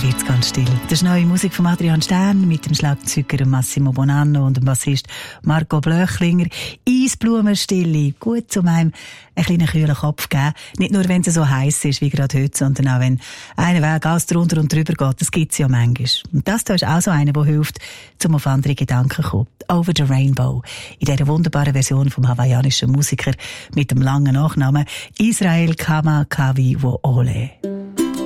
dann wird's ganz still. Das ist neue Musik von Adrian Stern mit dem Schlagzeuger Massimo Bonanno und dem Bassist Marco Blöchlinger. Eisblumenstille, gut um einem einen kleinen kühlen Kopf geben. Nicht nur, wenn es so heiß ist wie gerade heute, sondern auch, wenn einer Weg alles drunter und drüber geht. Das gibt's ja manchmal. Und das da ist auch so einer, der hilft, um auf andere Gedanken zu kommen. Over the Rainbow. In dieser wunderbaren Version vom hawaiianischen Musiker mit dem langen Nachnamen Israel Kamakawi Woole.